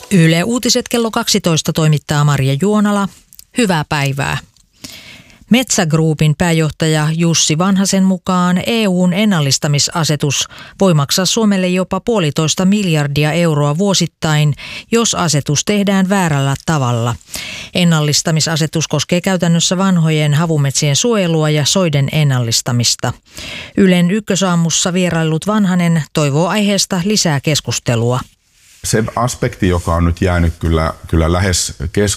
Yle Uutiset kello 12 toimittaa Marja Juonala. Hyvää päivää. Metsä Groupin pääjohtaja Jussi Vanhasen mukaan EU:n ennallistamisasetus voi maksaa Suomelle jopa 1,5 miljardia euroa vuosittain, jos asetus tehdään väärällä tavalla. Ennallistamisasetus koskee käytännössä vanhojen havumetsien suojelua ja soiden ennallistamista. Ylen Ykkösaamussa vieraillut Vanhanen toivoo aiheesta lisää keskustelua. Se aspekti, joka on nyt jäänyt kyllä lähes